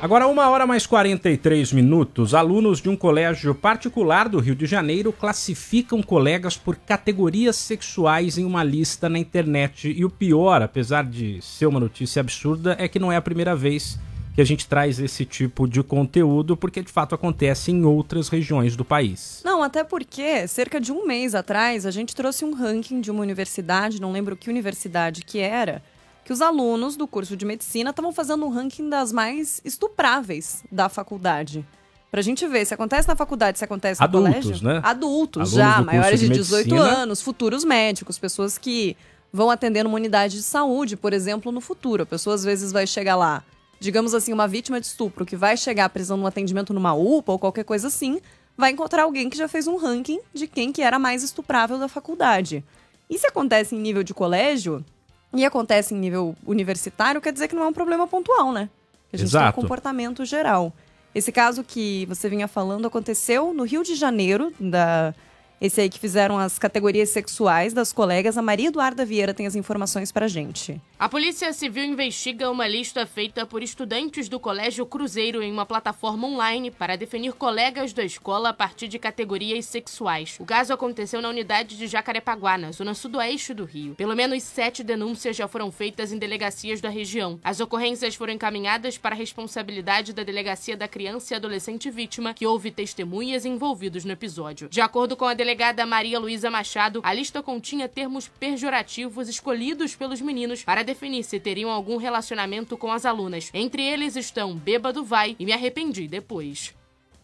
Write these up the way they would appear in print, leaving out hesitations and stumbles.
Agora, 1h mais 43 minutos, alunos de um colégio particular do Rio de Janeiro classificam colegas por categorias sexuais em uma lista na internet. E o pior, apesar de ser uma notícia absurda, é que não é a primeira vez que a gente traz esse tipo de conteúdo, porque de fato acontece em outras regiões do país. Não, até porque cerca de um mês atrás a gente trouxe um ranking de uma universidade, não lembro que universidade que era, que os alunos do curso de medicina estavam fazendo um ranking das mais estupráveis da faculdade. Pra gente ver se acontece na faculdade, se acontece no colégio. Né? Adultos, Alunos já, maiores de 18 medicina. anos, futuros médicos, pessoas que vão atender numa unidade de saúde, por exemplo, no futuro. A pessoa às vezes vai chegar lá, digamos assim, uma vítima de estupro que vai chegar precisando de um atendimento numa UPA ou qualquer coisa assim, vai encontrar alguém que já fez um ranking de quem que era mais estuprável da faculdade. E se acontece em nível de colégio e acontece em nível universitário, quer dizer que não é um problema pontual, né? A gente tem um comportamento geral. Esse caso que você vinha falando aconteceu no Rio de Janeiro, esse aí que fizeram as categorias sexuais das colegas. A Maria Eduarda Vieira tem as informações pra gente. A Polícia Civil investiga uma lista feita por estudantes do Colégio Cruzeiro em uma plataforma online para definir colegas da escola a partir de categorias sexuais. O caso aconteceu na unidade de Jacarepaguá, na zona sudoeste do Rio. Pelo menos 7 denúncias já foram feitas em delegacias da região. As ocorrências foram encaminhadas para a responsabilidade da Delegacia da Criança e Adolescente Vítima, que houve testemunhas envolvidos no episódio. De acordo com a delegada Maria Luísa Machado, a lista continha termos pejorativos escolhidos pelos meninos para definir se teriam algum relacionamento com as alunas. Entre eles estão bêbado vai e me arrependi depois.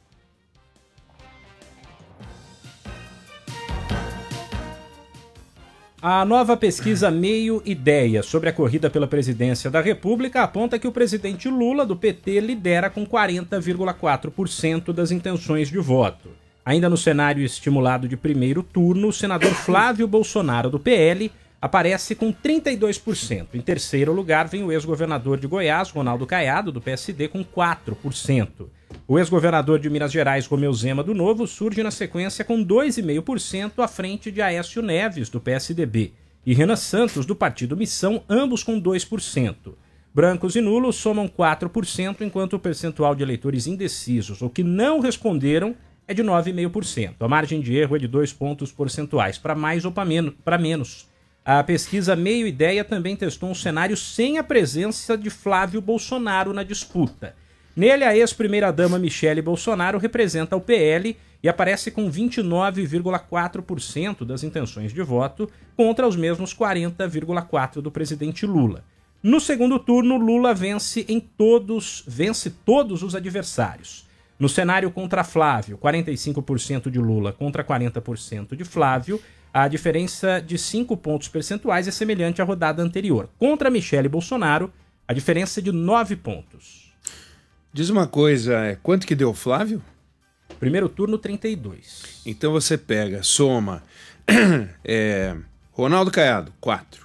A nova pesquisa Meio Ideia sobre a corrida pela presidência da República aponta que o presidente Lula, do PT, lidera com 40,4% das intenções de voto. Ainda no cenário estimulado de primeiro turno, o senador Flávio Bolsonaro, do PL, aparece com 32%. Em terceiro lugar vem o ex-governador de Goiás, Ronaldo Caiado, do PSD, com 4%. O ex-governador de Minas Gerais, Romeu Zema, do Novo, surge na sequência com 2,5% à frente de Aécio Neves, do PSDB, e Renan Santos, do Partido Missão, ambos com 2%. Brancos e nulos somam 4%, enquanto o percentual de eleitores indecisos ou que não responderam é de 9,5%. A margem de erro é de 2 pontos percentuais, para mais ou para menos. A pesquisa Meio Ideia também testou um cenário sem a presença de Flávio Bolsonaro na disputa. Nele, a ex-primeira-dama Michele Bolsonaro representa o PL e aparece com 29,4% das intenções de voto, contra os mesmos 40,4% do presidente Lula. No segundo turno, Lula vence todos os adversários. No cenário contra Flávio, 45% de Lula contra 40% de Flávio, a diferença de 5 pontos percentuais é semelhante à rodada anterior. Contra Michele Bolsonaro, a diferença é de 9 pontos. Diz uma coisa, quanto que deu Flávio? Primeiro turno, 32. Então você pega, soma, Ronaldo Caiado, 4.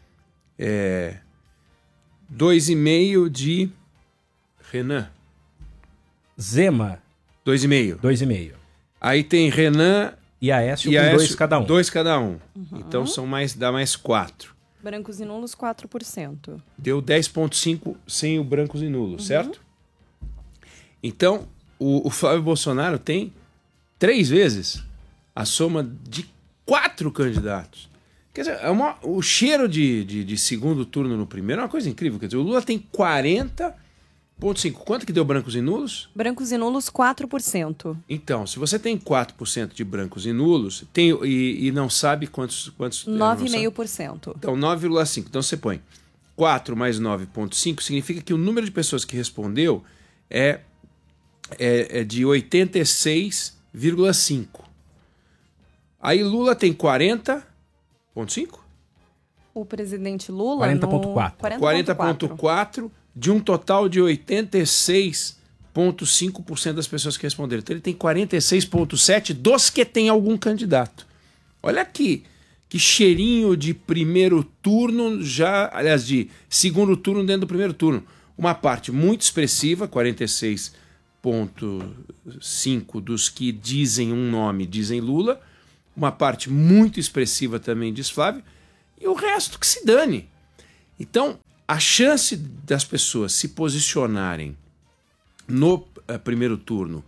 2,5 de Renan. Zema. 2,5. 2,5. Aí tem Renan e Aécio com 2 cada um. 2 cada um. Então dá mais 4. Brancos e nulos, 4%. Deu 10,5 sem o brancos e nulos, certo? Então, o Flávio Bolsonaro tem 3 vezes a soma de 4 candidatos. Quer dizer, o cheiro de segundo turno no primeiro é uma coisa incrível. Quer dizer, o Lula tem 40,5. Quanto que deu brancos e nulos? Brancos e nulos, 4%. Então, se você tem 4% de brancos e nulos e não sabe quantos 9,5%. Então, 9,5. Então, você põe 4 mais 9,5, significa que o número de pessoas que respondeu é de 86,5. Aí Lula tem 40,5? O presidente Lula 40,4. 40,4 de um total de 86,5% das pessoas que responderam. Então ele tem 46,7% dos que tem algum candidato. Olha aqui, que cheirinho de primeiro turno aliás, de segundo turno dentro do primeiro turno. Uma parte muito expressiva, 46,5% dos que dizem um nome dizem Lula. Uma parte muito expressiva também diz Flávio. E o resto que se dane. Então, a chance das pessoas se posicionarem no primeiro turno,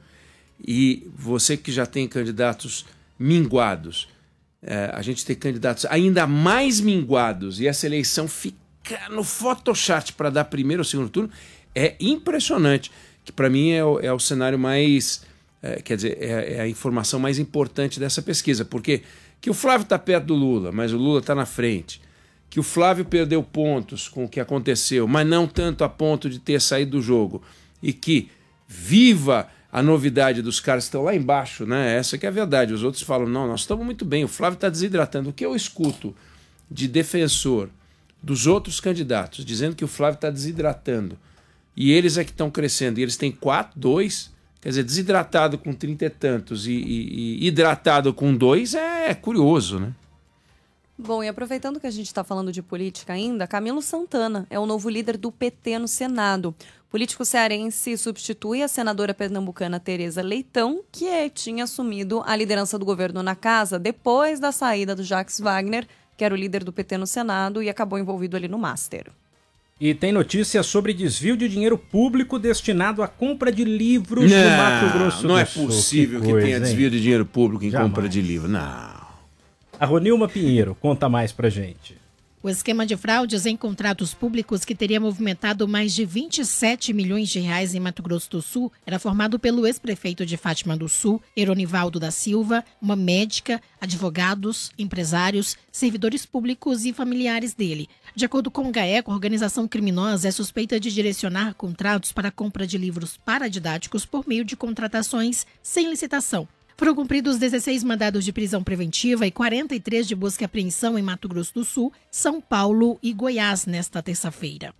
e você que já tem candidatos minguados, a gente tem candidatos ainda mais minguados, e essa eleição fica no Photoshop para dar primeiro ou segundo turno, é impressionante, que para mim é o cenário mais... quer dizer, é a informação mais importante dessa pesquisa, porque que o Flávio está perto do Lula, mas o Lula está na frente, que o Flávio perdeu pontos com o que aconteceu, mas não tanto a ponto de ter saído do jogo, e que viva a novidade dos caras que estão lá embaixo, né? Essa que é a verdade. Os outros falam, não, nós estamos muito bem, o Flávio está desidratando. O que eu escuto de defensor dos outros candidatos, dizendo que o Flávio está desidratando, e eles é que estão crescendo, e eles têm 2, quer dizer, desidratado com 30 e tantos e hidratado com 2 é curioso, né? Bom, e aproveitando que a gente está falando de política ainda, Camilo Santana é o novo líder do PT no Senado. O político cearense substitui a senadora pernambucana Tereza Leitão, que tinha assumido a liderança do governo na casa depois da saída do Jacques Wagner, que era o líder do PT no Senado e acabou envolvido ali no Master. E tem notícias sobre desvio de dinheiro público destinado à compra de livros no Mato Grosso do Sul. Não é possível que tenha desvio de dinheiro público em compra de livro. Não. A Ronilma Pinheiro conta mais pra gente. O esquema de fraudes em contratos públicos, que teria movimentado mais de 27 milhões de reais em Mato Grosso do Sul, era formado pelo ex-prefeito de Fátima do Sul, Eronivaldo da Silva, uma médica, advogados, empresários, servidores públicos e familiares dele. De acordo com o GAECO, a organização criminosa é suspeita de direcionar contratos para a compra de livros paradidáticos por meio de contratações sem licitação. Foram cumpridos 16 mandados de prisão preventiva e 43 de busca e apreensão em Mato Grosso do Sul, São Paulo e Goiás nesta terça-feira.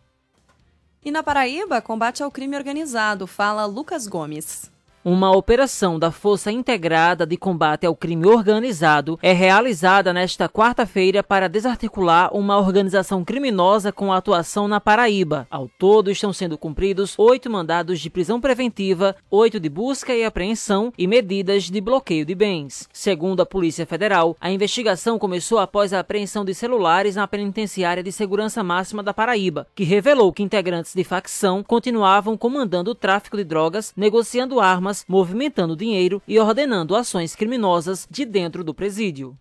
E na Paraíba, combate ao crime organizado, fala Lucas Gomes. Uma operação da Força Integrada de Combate ao Crime Organizado é realizada nesta quarta-feira para desarticular uma organização criminosa com atuação na Paraíba. Ao todo, estão sendo cumpridos 8 mandados de prisão preventiva, 8 de busca e apreensão e medidas de bloqueio de bens. Segundo a Polícia Federal, a investigação começou após a apreensão de celulares na Penitenciária de Segurança Máxima da Paraíba, que revelou que integrantes de facção continuavam comandando o tráfico de drogas, negociando armas, movimentando dinheiro e ordenando ações criminosas de dentro do presídio.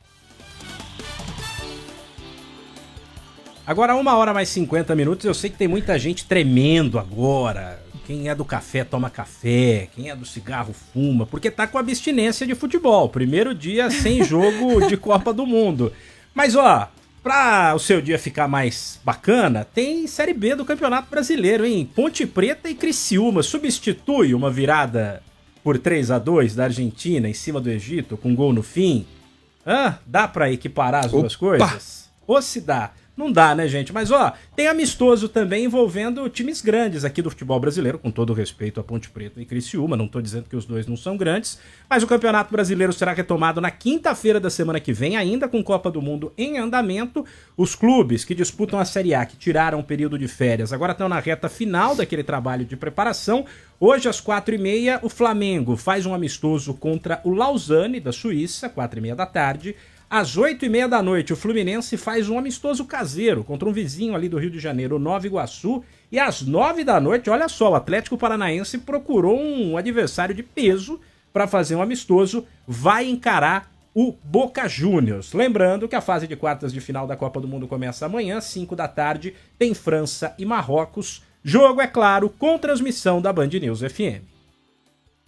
Agora 1h mais 50. Eu sei que tem muita gente tremendo agora. Quem é do café toma café, quem é do cigarro fuma, porque tá com abstinência de futebol. Primeiro dia sem jogo de Copa do Mundo. Mas pra o seu dia ficar mais bacana, tem Série B do Campeonato Brasileiro, hein? Ponte Preta e Criciúma substitui uma virada por 3-2 da Argentina em cima do Egito, com gol no fim. Dá pra equiparar as duas coisas? Ou se dá? Não dá, né, gente? Mas, tem amistoso também envolvendo times grandes aqui do futebol brasileiro, com todo respeito a Ponte Preta e Criciúma. Não tô dizendo que os dois não são grandes, mas o Campeonato Brasileiro será retomado na quinta-feira da semana que vem, ainda com Copa do Mundo em andamento. Os clubes que disputam a Série A, que tiraram um período de férias, agora estão na reta final daquele trabalho de preparação. Hoje, às 4h30, o Flamengo faz um amistoso contra o Lausanne, da Suíça, 4h30 da tarde. Às 8h30 da noite, o Fluminense faz um amistoso caseiro contra um vizinho ali do Rio de Janeiro, o Nova Iguaçu. E às 9 da noite, olha só, o Atlético Paranaense procurou um adversário de peso para fazer um amistoso, vai encarar o Boca Juniors. Lembrando que a fase de quartas de final da Copa do Mundo começa amanhã, 5 da tarde, tem França e Marrocos. Jogo, é claro, com transmissão da Band News FM.